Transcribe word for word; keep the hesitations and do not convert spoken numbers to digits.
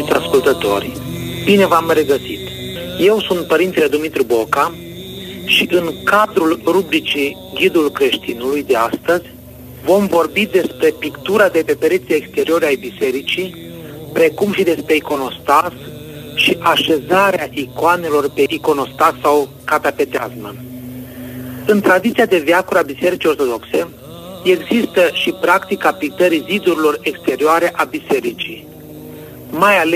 iubiți ascultători, bine v-am regăsit! Eu sunt Părintele Dumitru Boca și în cadrul rubricii Ghidul Creștinului de astăzi vom vorbi despre pictura de pe pereții exteriori ai bisericii, precum și despre iconostas și așezarea icoanelor pe iconostas sau catapeteazmă. În tradiția de veacuri a Bisericii Ortodoxe există și practica pictării zidurilor exterioare a bisericii, mai ales